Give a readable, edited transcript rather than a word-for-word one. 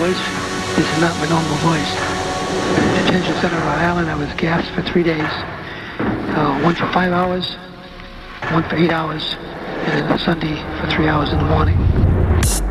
voice. This is not my normal voice. Detention center of Rhode Island, I was gassed for 3 days. One for 5 hours, one for 8 hours, and then a Sunday for 3 hours in the morning.